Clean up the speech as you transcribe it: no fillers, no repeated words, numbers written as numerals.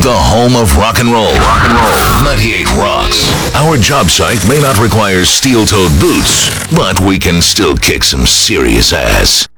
the home of rock and roll. 98 Rocks. Our job site may not require steel-toed boots, but we can still kick some serious ass.